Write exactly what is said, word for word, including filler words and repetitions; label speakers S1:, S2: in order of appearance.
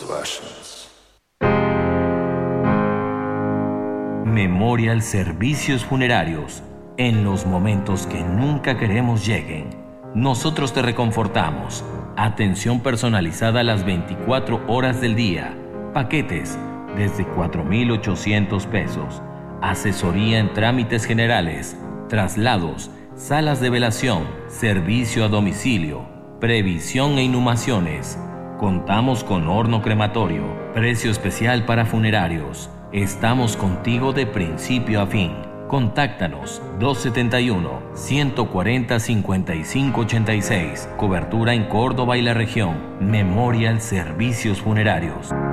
S1: Memorial Servicios Funerarios. En los momentos que nunca queremos lleguen, nosotros te reconfortamos. Atención personalizada las veinticuatro horas del día. Paquetes desde cuatro mil ochocientos pesos. Asesoría en trámites generales, traslados, salas de velación, servicio a domicilio, previsión e inhumaciones. Contamos con horno crematorio, precio especial para funerarios. Estamos contigo de principio a fin. Contáctanos dos setenta y uno, ciento cuarenta, cincuenta y cinco ochenta y seis. Cobertura en Córdoba y la región. Memorial Servicios Funerarios.